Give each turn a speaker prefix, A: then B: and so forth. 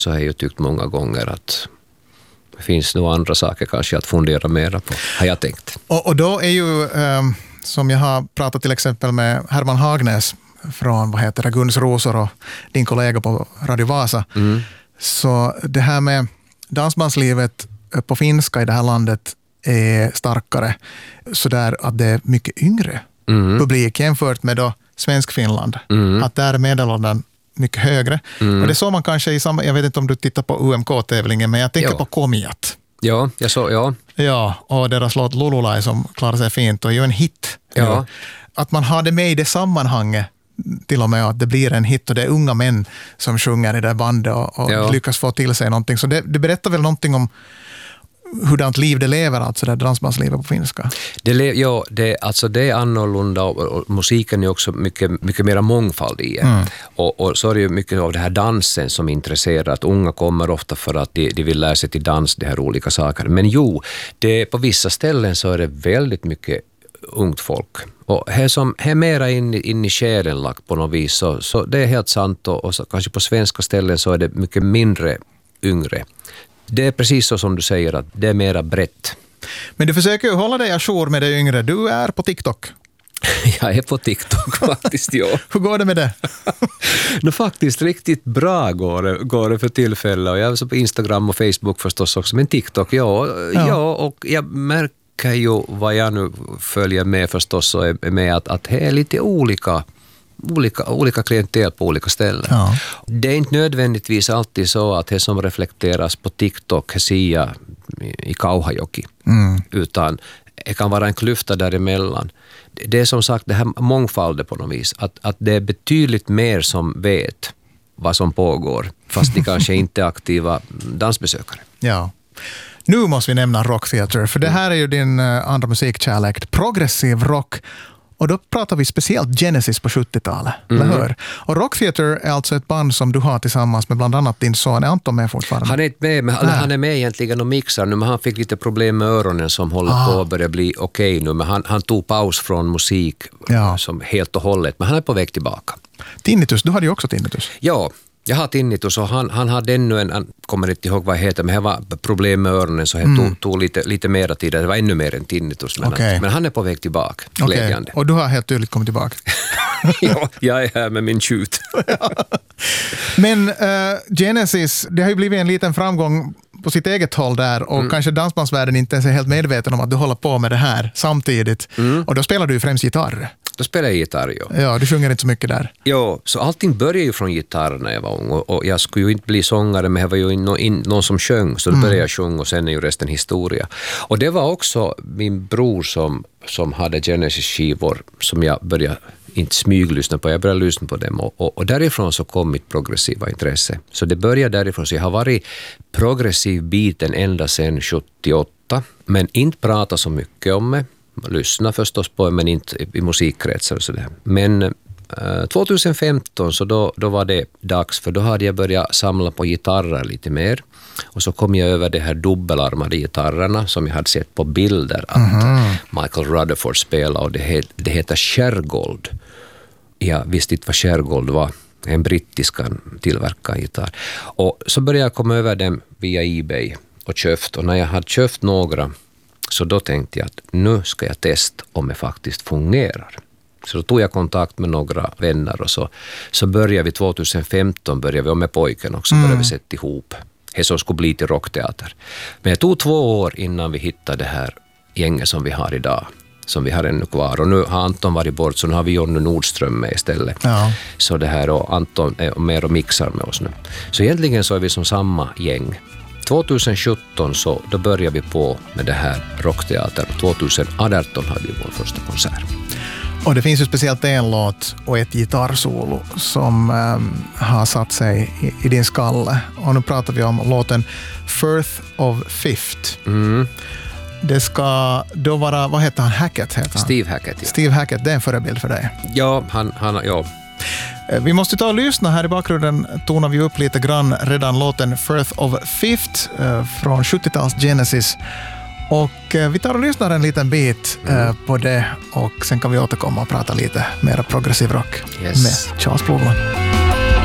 A: så har jag ju tyckt många gånger att det finns nog andra saker kanske att fundera mera på, har jag tänkt.
B: Och då är ju, som jag har pratat till exempel med Herman Hagnäs från Guns Rosor och din kollega på Radio Vasa. Så det här med dansbandslivet på finska i det här landet är starkare så där att det är mycket yngre publik jämfört med då Svensk-Finland. Att där är medelåldern mycket högre. Och det såg man kanske i samma, jag vet inte om du tittar på UMK-tävlingen, men jag tänker på Komiat.
A: Ja, jag såg, ja.
B: Ja, och deras låt Lululai som klarar sig fint och är ju en hit.
A: Ja.
B: Att man har det med i det sammanhanget till och med att det blir en hit och det är unga män som sjunger i det bandet och lyckas få till sig någonting. Så det berättar väl någonting om hurdant liv det lever, alltså det dansbandslivet på finska.
A: Det är annorlunda och musiken är också mycket mer mångfaldig. Och så är det ju mycket av det här dansen som intresserar, att unga kommer ofta för att de vill lära sig till dans, de här olika saker. Men på vissa ställen så är det väldigt mycket ungt folk. Och här mera in i själen lagt på något vis, så det är helt sant, och så, kanske på svenska ställen så är det mycket mindre yngre. Det är precis så som du säger, att det är mera brett.
B: Men du försöker ju hålla dig ajour med det yngre. Du är på TikTok.
A: Jag är på TikTok faktiskt, ja.
B: Hur går det med det?
A: Faktiskt riktigt bra går det för tillfället. Och jag är så på Instagram och Facebook förstås också. Men TikTok, ja, och jag märker ju vad jag nu följer med förstås, och är med att det är lite olika klientel på olika ställen. Ja. Det är inte nödvändigtvis alltid så att det som reflekteras på TikTok ser i Kauhajoki, utan det kan vara en klyfta däremellan. Det är som sagt det här mångfalden på något vis, att det är betydligt mer som vet vad som pågår, fast de kanske inte är aktiva dansbesökare.
B: Ja. Nu måste vi nämna Rock Theatre, för det här är ju din andra musikkärlek, progressiv rock. Och då pratar vi speciellt Genesis på 70-talet, eller hur? Och Rock Theatre är alltså ett band som du har tillsammans med bland annat din son. Är Anton med fortfarande?
A: Han är inte med, men han är med egentligen och mixar nu, men han fick lite problem med öronen som håller på att börja bli okej nu. Men han tog paus från musik som helt och hållet, men han är på väg tillbaka.
B: Tinnitus, du hade ju också tinnitus.
A: Ja, jag har tinnitus, och han hade ännu han kommer inte ihåg vad det heter, men det var problem med öronen, så det tog lite mera tid. Det var ännu mer än tinnitus, men han är på väg tillbaka, glädjande.
B: Och du har helt tydligt kommit tillbaka.
A: Ja, jag är här med min tjut.
B: Men Genesis, det har ju blivit en liten framgång på sitt eget håll där, och kanske dansbandsvärlden inte ens är helt medveten om att du håller på med det här samtidigt. Och då spelar du ju främst gitarr.
A: Då spelar jag gitarr, ja.
B: Ja, du sjunger inte så mycket där.
A: Ja, så allting började ju från gitarr när jag var ung, och jag skulle ju inte bli sångare, men jag var ju någon som sjöng, så då började jag sjunga, och sen är ju resten historia. Och det var också min bror som hade Genesis-skivor som jag började inte smyglyssna på, jag började lyssna på dem, och därifrån så kom mitt progressiva intresse. Så det började därifrån, så jag har varit progressiv biten ända sedan 78, men inte pratat så mycket om det. Lyssna förstås på, men inte i musikkretsar och sådär. Men 2015 så då var det dags, för då hade jag börjat samla på gitarrer lite mer. Och så kom jag över de här dubbelarmade gitarrerna som jag hade sett på bilder att Michael Rutherford spelade, och det heter Shergold. Jag visste inte vad Shergold var. En brittisk tillverkad gitarr. Och så började jag komma över dem via eBay och köpt. Och när jag hade köpt några, så då tänkte jag att nu ska jag testa om det faktiskt fungerar. Så då tog jag kontakt med några vänner, och så började vi 2015 och med pojken också började vi sätta ihop det som skulle bli till rockteater. Men det tog 2 år innan vi hittade det här gänget som vi har idag, som vi har ännu kvar. Och nu har Anton varit bort, så nu har vi Jonny Nordström med istället. Ja. Så det här, och Anton är med och mixar med oss nu. Så egentligen så är vi som samma gäng. 2017 så då började vi på med det här rockteater. 2018 hade vi vår första konsert.
B: Och det finns ju speciellt en låt och ett gitarrsolo som har satt sig i din skalle. Och nu pratar vi om låten Firth of Fifth. Det ska då vara, vad heter han? Hackett heter han?
A: Steve Hackett. Ja.
B: Steve Hackett, det är en förebild för dig.
A: Ja, ja.
B: Vi måste ta och lyssna. Här i bakgrunden tonar vi upp lite grann redan låten Firth of Fifth från 70-tals Genesis. Och vi tar och lyssnar en liten bit på det, och sen kan vi återkomma och prata lite mer progressiv rock med Charles Plougman.